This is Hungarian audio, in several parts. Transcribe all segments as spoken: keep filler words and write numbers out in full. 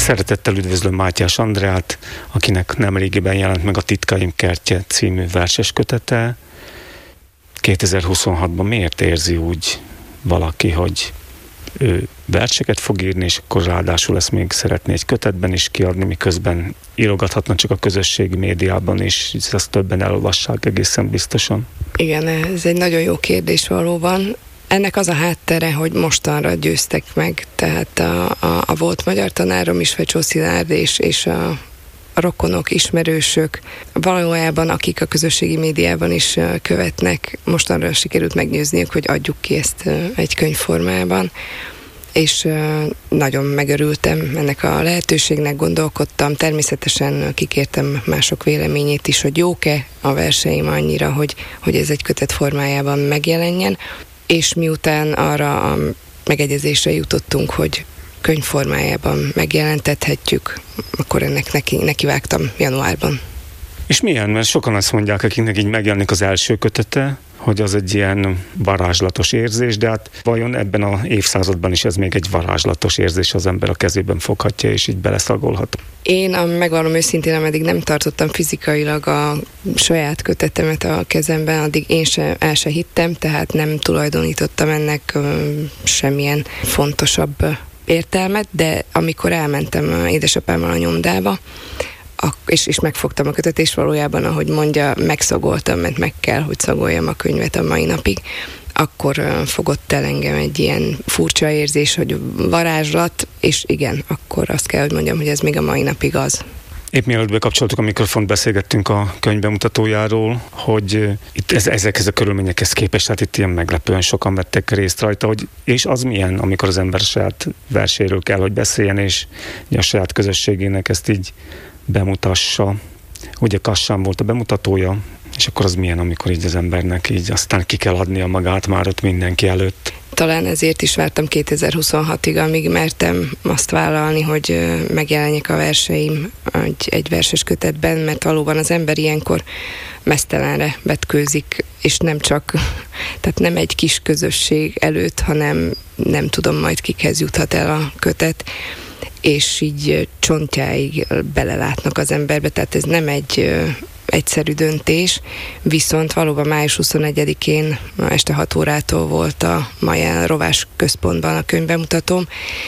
Szeretettel üdvözlöm Mátyás Andreát, akinek nemrégiben jelent meg a Titkaim kertje című verses kötete. kétezer-huszonhatban miért érzi úgy valaki, hogy ő verseket fog írni, és akkor ráadásul ezt még szeretné egy kötetben is kiadni, miközben írogathatna csak a közösségi médiában is, és ezt többen elolvassák egészen biztosan? Igen, ez egy nagyon jó kérdés valóban. Ennek az a háttere, hogy mostanra győztek meg, tehát a, a, a volt magyar tanárom is, Fecsó Szilárd és, és a, a rokonok, ismerősök, valójában akik a közösségi médiában is követnek, mostanra sikerült meggyőzniük, hogy adjuk ki ezt egy könyvformában, és nagyon megörültem ennek a lehetőségnek, gondolkodtam, természetesen kikértem mások véleményét is, hogy jók-e a verseim annyira, hogy, hogy ez egy kötet formájában megjelenjen, és miután arra a megegyezésre jutottunk, hogy könyvformájában megjelentethetjük, akkor ennek neki, nekivágtam januárban. És milyen? Mert sokan azt mondják, akiknek így megjelenik az első kötete, hogy az egy ilyen varázslatos érzés, de hát vajon ebben az évszázadban is ez még egy varázslatos érzés, az ember a kezében foghatja, és így beleszagolhat? Én, megvallom őszintén, ameddig nem tartottam fizikailag a saját kötetemet a kezemben, addig én se, el se hittem, tehát nem tulajdonítottam ennek um, semmilyen fontosabb értelmet, de amikor elmentem édesapámmal a nyomdába, és, és megfogtam a kötet, és valójában, ahogy mondja, megszagoltam, mert meg kell, hogy szagoljam a könyvet a mai napig, akkor uh, fogott el engem egy ilyen furcsa érzés, hogy varázslat, és igen, akkor azt kell, hogy mondjam, hogy ez még a mai napig az. Épp mielőtt bekapcsoltuk a mikrofont, beszélgettünk a könyv bemutatójáról, hogy itt ez, ezekhez a körülményekhez képest, hát itt ilyen meglepően sokan vettek részt rajta, hogy és az milyen, amikor az ember saját verséről kell, hogy beszéljen, és a saját közösségének ezt így bemutassa. Ugye Kassán volt a bemutatója, és akkor az milyen, amikor így az embernek így aztán ki kell adnia magát már ott mindenki előtt. Talán ezért is vártam kétezer-huszonhatig, amíg mertem azt vállalni, hogy megjelenjek a verseim egy, egy verses kötetben, mert valóban az ember ilyenkor meztelenre vetkőzik, és nem csak, tehát nem egy kis közösség előtt, hanem nem tudom majd kikhez juthat el a kötet, és így csontjáig belelátnak az emberbe, tehát ez nem egy egyszerű döntés, viszont valóban május huszonegyedikén este hat órától volt a Maján Rovás Központban a könyvbemutatóm,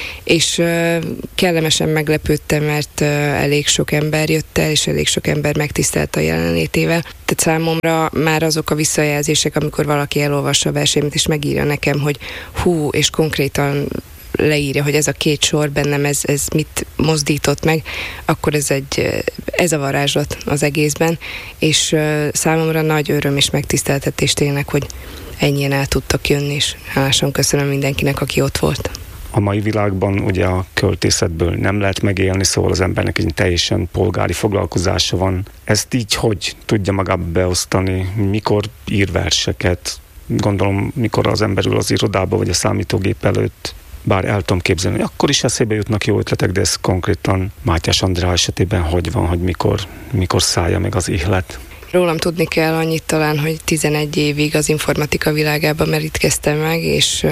és kellemesen meglepődtem, mert elég sok ember jött el, és elég sok ember megtisztelt a jelenlétével. Tehát számomra már azok a visszajelzések, amikor valaki elolvassa a versenyt, és megírja nekem, hogy hú, és konkrétan leírja, hogy ez a két sor bennem, ez, ez mit mozdított meg, akkor ez egy, ez a varázslat az egészben, és uh, számomra nagy öröm és megtiszteltetés tényleg, hogy ennyien el tudtak jönni, és hálásan köszönöm mindenkinek, aki ott volt. A mai világban ugye a költészetből nem lehet megélni, szóval az embernek egy teljesen polgári foglalkozása van. Ezt így hogy tudja magába beosztani? Mikor ír verseket? Gondolom, mikor az ember ül az irodába vagy a számítógép előtt, bár el tudom képzelni, hogy akkor is eszébe jutnak jó ötletek, de ez konkrétan Mátyás Andrea esetében hogy van, hogy mikor, mikor szállja meg az ihlet? Rólam tudni kell annyit talán, hogy tizenegy évig az informatika világában merítkeztem meg, és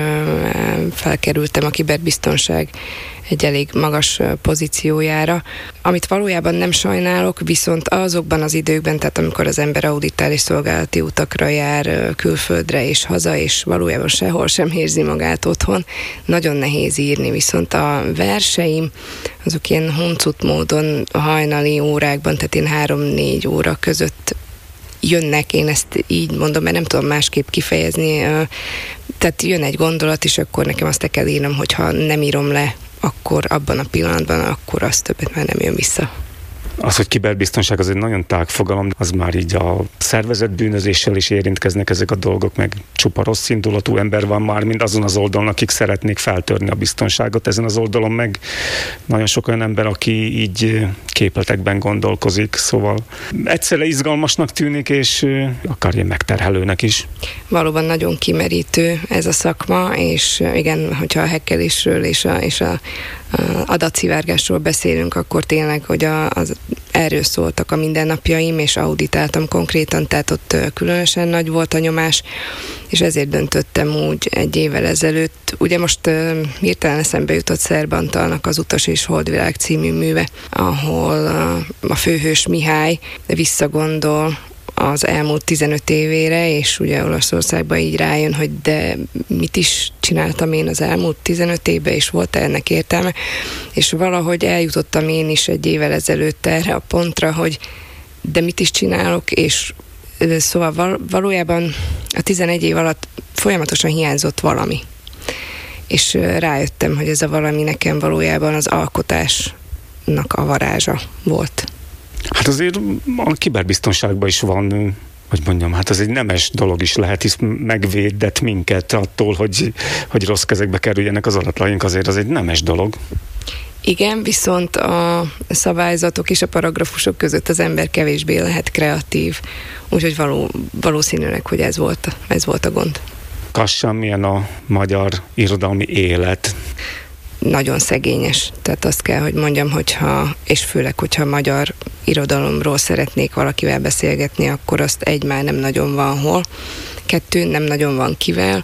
felkerültem a kiberbiztonság egy elég magas pozíciójára, amit valójában nem sajnálok, viszont azokban az időkben, tehát amikor az ember auditál és szolgálati utakra jár külföldre és haza, és valójában sehol sem érzi magát otthon, nagyon nehéz írni, viszont a verseim azok ilyen huncut módon a hajnali órákban, tehát én három-négy óra között jönnek, én ezt így mondom, mert nem tudom másképp kifejezni, tehát jön egy gondolat, és akkor nekem azt kell írnom, hogyha nem írom le, akkor abban a pillanatban, akkor az többet már nem jön vissza. Az, hogy kiberbiztonság az egy nagyon tág fogalom, az már így a szervezett bűnözéssel is érintkeznek ezek a dolgok, meg csupa rossz indulatú ember van már, mind azon az oldalon, akik szeretnék feltörni a biztonságot. Ezen az oldalon meg nagyon sok olyan ember, aki így képletekben gondolkozik, szóval egyszerre izgalmasnak tűnik, és akár ilyen megterhelőnek is. Valóban nagyon kimerítő ez a szakma, és igen, hogyha a hekkelésről és a, és a adatszivárgásról beszélünk, akkor tényleg, hogy a, az erről szóltak a mindennapjaim, és auditáltam konkrétan, tehát ott különösen nagy volt a nyomás, és ezért döntöttem úgy egy évvel ezelőtt. Ugye most uh, hirtelen eszembe jutott Szerb Antalnak az Utas és Holdvilág című műve, ahol uh, a főhős Mihály visszagondol az elmúlt tizenöt évére, és ugye Olaszországban így rájön, hogy de mit is csináltam én az elmúlt tizenöt évben, és volt ennek értelme, és valahogy eljutottam én is egy évvel ezelőtt erre a pontra, hogy de mit is csinálok, és szóval val- valójában a tizenegy év alatt folyamatosan hiányzott valami. És rájöttem, hogy ez a valami nekem valójában az alkotásnak a varázsa volt. Hát azért a kiberbiztonságban is van, hogy mondjam, hát ez egy nemes dolog is lehet, hisz megvédett minket attól, hogy, hogy rossz kezekbe kerüljenek az adatlaink, azért az egy nemes dolog. Igen, viszont a szabályzatok és a paragrafusok között az ember kevésbé lehet kreatív, úgyhogy való, valószínűleg, hogy ez volt, ez volt a gond. Kassán, milyen a magyar irodalmi élet? Nagyon szegényes. Tehát azt kell, hogy mondjam, hogyha, és főleg, hogyha magyar irodalomról szeretnék valakivel beszélgetni, akkor azt egy már nem nagyon van hol, kettő nem nagyon van kivel,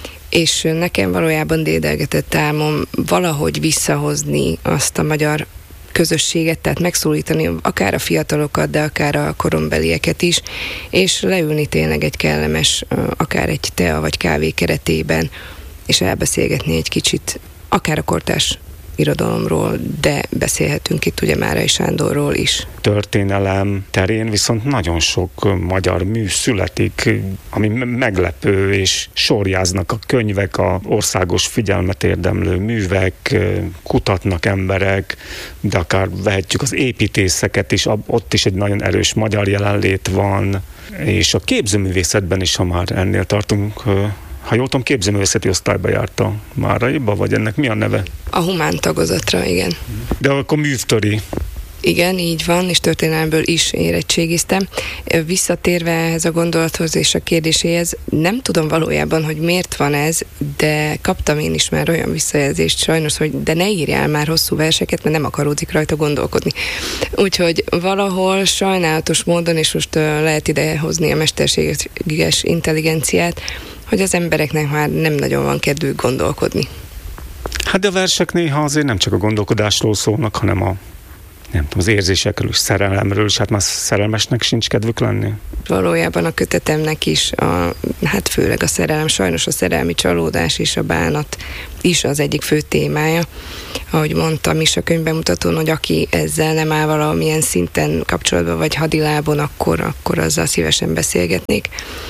és nekem valójában dédelgetett álmom valahogy visszahozni azt a magyar közösséget, tehát megszólítani akár a fiatalokat, de akár a korombelieket is, és leülni tényleg egy kellemes, akár egy tea vagy kávé keretében, és elbeszélgetni egy kicsit akár a kortárs irodalomról, de beszélhetünk itt ugye Márai Sándorról is. Történelem terén viszont nagyon sok magyar mű születik, ami meglepő, és sorjáznak a könyvek, a országos figyelmet érdemlő művek, kutatnak emberek, de akár vehetjük az építészeket is, ott is egy nagyon erős magyar jelenlét van, és a képzőművészetben is, ha már ennél tartunk, ha jól tudom, képzőművészeti osztályba járt a Máraiba, vagy ennek mi a neve? A humán tagozatra, igen. De akkor művtöri. Igen, így van, és történelmből is érettségiztem. Visszatérve ehhez a gondolathoz és a kérdéséhez, nem tudom valójában, hogy miért van ez, de kaptam én is már olyan visszajelzést sajnos, hogy de ne írjál már hosszú verseket, mert nem akaródzik rajta gondolkodni. Úgyhogy valahol sajnálatos módon, és most lehet ide hozni a mesterséges intelligenciát, hogy az embereknek már nem nagyon van kedvük gondolkodni. Hát de a versek néha azért nem csak a gondolkodásról szólnak, hanem a nem tudom, az érzésekről és szerelemről is, hát már szerelmesnek sincs kedvük lenni. Valójában a kötetemnek is, a, hát főleg a szerelem, sajnos a szerelmi csalódás és a bánat is az egyik fő témája. Ahogy mondtam is a könyvbemutatón, hogy aki ezzel nem áll valamilyen szinten kapcsolatban vagy hadilábon, akkor, akkor azzal szívesen beszélgetnék.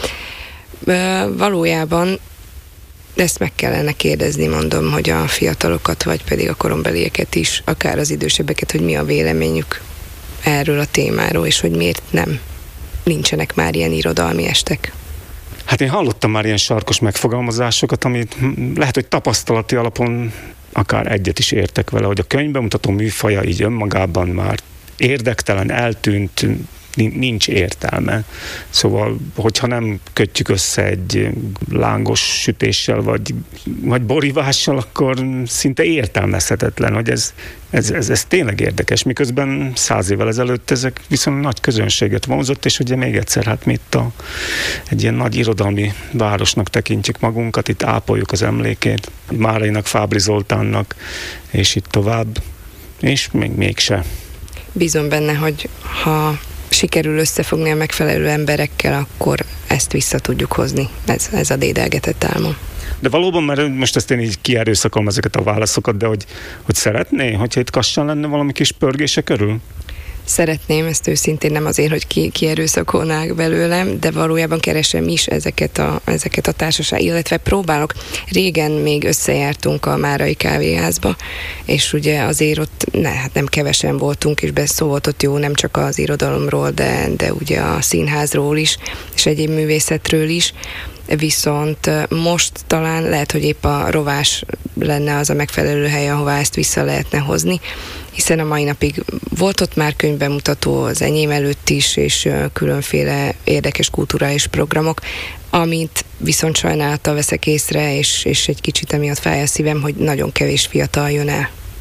Valójában ezt meg kellene kérdezni, mondom, hogy a fiatalokat, vagy pedig a korombelieket is, akár az idősebbeket, hogy mi a véleményük erről a témáról, és hogy miért nem nincsenek már ilyen irodalmi estek. Hát én hallottam már ilyen sarkos megfogalmazásokat, amit lehet, hogy tapasztalati alapon akár egyet is értek vele, hogy a könyvbemutató műfaja így önmagában már érdektelen, eltűnt, nincs értelme. Szóval, hogyha nem kötjük össze egy lángos sütéssel, vagy, vagy borívással, akkor szinte értelmezhetetlen, hogy ez, ez, ez, ez tényleg érdekes. Miközben száz évvel ezelőtt ezek viszont nagy közönséget vonzott, és ugye még egyszer, hát mi itt a, egy ilyen nagy irodalmi városnak tekintjük magunkat, itt ápoljuk az emlékét, Márainak, Fábry Zoltánnak, és itt tovább, és még mégse. Bízom benne, hogy ha sikerül összefogni a megfelelő emberekkel, akkor ezt vissza tudjuk hozni. Ez, ez a dédelgetett álmom. De valóban, mert most ezt én így kierőszakolom ezeket a válaszokat, de hogy, hogy szeretné, hogyha itt Kassán lenne valami kis pörgése körül? Szeretném, ezt őszintén nem azért, hogy ki, kierőszakolnák belőlem, de valójában keresem is ezeket a, ezeket a társaság, illetve próbálok. Régen még összejártunk a Márai kávéházba, és ugye azért ott ne, hát nem kevesen voltunk, és szó volt ott jó nem csak az irodalomról, de, de ugye a színházról is, és egyéb művészetről is. Viszont most talán lehet, hogy épp a Rovás lenne az a megfelelő hely, ahová ezt vissza lehetne hozni, hiszen a mai napig volt ott már könyvbemutató az enyém előtt is, és különféle érdekes kulturális programok, amit viszont sajnálattal veszek észre, és, és egy kicsit emiatt fáj a szívem, hogy nagyon kevés fiatal jön el.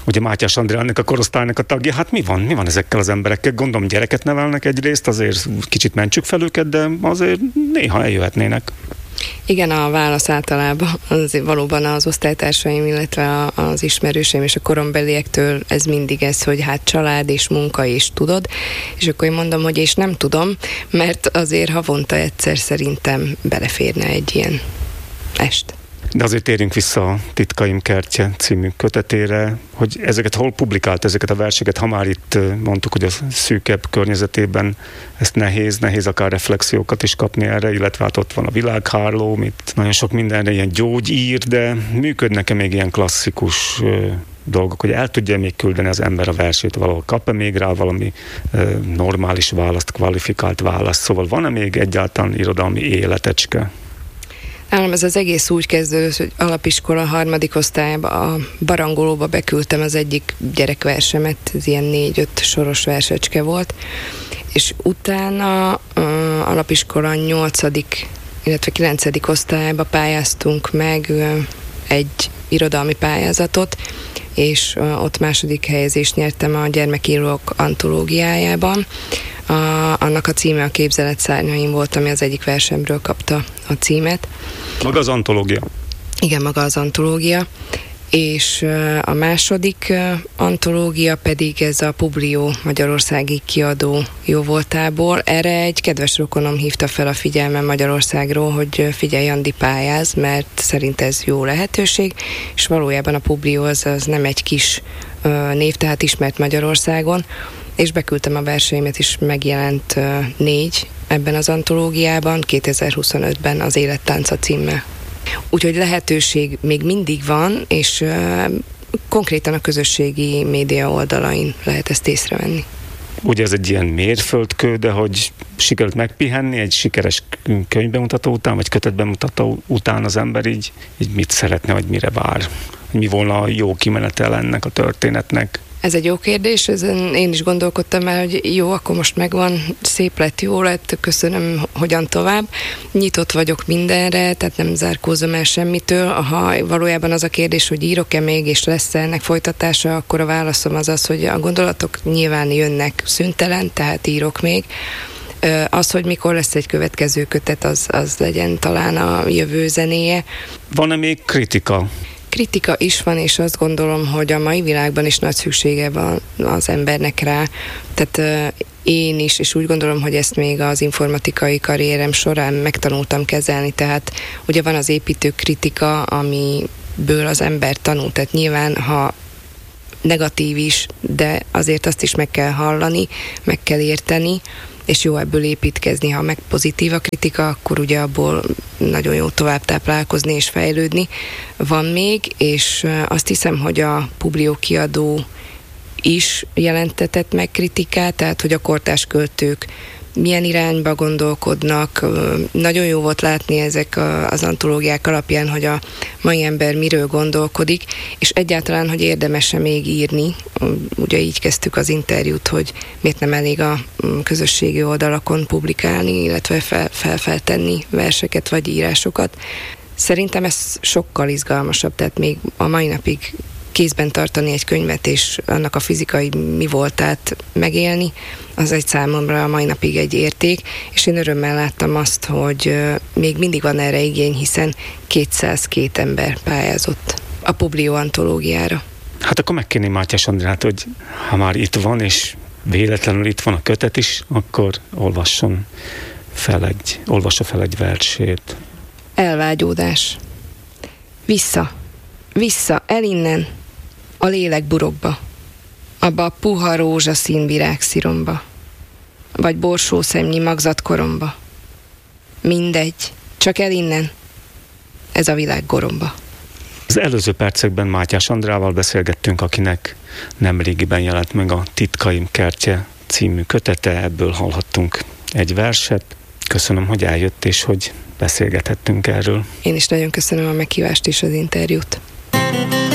ugye Mátyás Andrának a korosztálynak a tagja, hát mi van, mi van ezekkel az emberekkel? Gondolom gyereket nevelnek egyrészt, azért kicsit mentsük fel őket, de azért néha eljöhetnének. Igen, a válasz általában az valóban az osztálytársaim, illetve az ismerőseim és a korombeliektől ez mindig ez, hogy hát család és munka és tudod, és akkor én mondom, hogy és nem tudom, mert azért havonta egyszer szerintem beleférne egy ilyen est. De azért térjünk vissza a Titkaim kertje című kötetére, hogy ezeket hol publikált, ezeket a verseket, ha már itt mondtuk, hogy a szűkebb környezetében ezt nehéz, nehéz akár reflexiókat is kapni erre, illetve hát ott van a világháló, amit nagyon sok mindenre ilyen gyógyír, de működnek-e még ilyen klasszikus dolgok, hogy el tudja még küldeni az ember a versét, valahol kap-e még rá valami normális választ, kvalifikált választ, szóval van-e még egyáltalán irodalmi életecske? Nálam ez az egész úgy kezdődött, hogy alapiskola harmadik osztályba a barangolóba beküldtem az egyik gyerekversemet, ez ilyen négy-öt soros versecske volt, és utána uh, alapiskola nyolcadik, illetve kilencedik osztályba pályáztunk meg uh, egy irodalmi pályázatot, és uh, ott második helyezést nyertem a gyermekírók antológiájában. A, annak a címe a Képzelet szárnyaim volt, ami az egyik versemről kapta a címet. Maga az antológia? Igen, maga az antológia. És a második antológia pedig ez a Publio magyarországi kiadó jóvoltából. Erre egy kedves rokonom hívta fel a figyelmem Magyarországról, hogy figyelj, Andi, pályáz, mert szerint ez jó lehetőség, és valójában a Publio az, az nem egy kis név, tehát ismert Magyarországon, és beküldtem a verseimet, is megjelent uh, négy ebben az antológiában, kétezer-huszonötben az Élettánca címmel. Úgyhogy lehetőség még mindig van, és uh, konkrétan a közösségi média oldalain lehet ezt észrevenni. Ugye ez egy ilyen mérföldkő, de hogy sikerült megpihenni egy sikeres könyvbemutató után, vagy kötetbemutató után az ember így, így mit szeretne, vagy mire vár? Mi volna a jó kimenetel ennek a történetnek? Ez egy jó kérdés, ezen én is gondolkodtam el, hogy jó, akkor most megvan, szép lett, jó lett, köszönöm, hogyan tovább. Nyitott vagyok mindenre, tehát nem zárkózom el semmitől. Ha valójában az a kérdés, hogy írok-e még, és lesz-e ennek folytatása, akkor a válaszom az az, hogy a gondolatok nyilván jönnek szüntelen, tehát írok még. Az, hogy mikor lesz egy következő kötet, az, az legyen talán a jövő zenéje. Van-e még kritika? Kritika is van, és azt gondolom, hogy a mai világban is nagy szüksége van az embernek rá. Tehát uh, én is, és úgy gondolom, hogy ezt még az informatikai karrierem során megtanultam kezelni. Tehát ugye van az építő kritika, amiből az ember tanul. Tehát nyilván, ha negatív is, de azért azt is meg kell hallani, meg kell érteni, és jó ebből építkezni. Ha meg pozitív a kritika, akkor ugye abból nagyon jó tovább táplálkozni és fejlődni. Van még, és azt hiszem, hogy a Publio kiadó is jelentetett meg kritikát, tehát hogy a kortárs költők milyen irányba gondolkodnak. Nagyon jó volt látni ezek az antológiák alapján, hogy a mai ember miről gondolkodik, és egyáltalán, hogy érdemes-e még írni. Ugye így kezdtük az interjút, hogy miért nem elég a közösségi oldalakon publikálni, illetve fel, felfeltenni verseket vagy írásokat. Szerintem ez sokkal izgalmasabb, tehát még a mai napig kézben tartani egy könyvet, és annak a fizikai mi voltát megélni, az egy számomra a mai napig egy érték, és én örömmel láttam azt, hogy még mindig van erre igény, hiszen kétszázkettő ember pályázott a Publio antológiára. Hát akkor megkérném Mátyás Andrát, hogy ha már itt van, és véletlenül itt van a kötet is, akkor olvasson fel egy, olvassa fel egy versét. Elvágyódás. Vissza. Vissza, el innen. A lélek burokba, abba a puha rózsaszín virágsziromba, vagy borsószemnyi magzatkoromba. Mindegy, csak el innen, ez a világ goromba. Az előző percekben Mátyás Andrával beszélgettünk, akinek nemrégiben jelent meg a Titkaim kertje című kötete, ebből hallhattunk egy verset. Köszönöm, hogy eljött, és hogy beszélgethettünk erről. Én is nagyon köszönöm a meghívást és az interjút.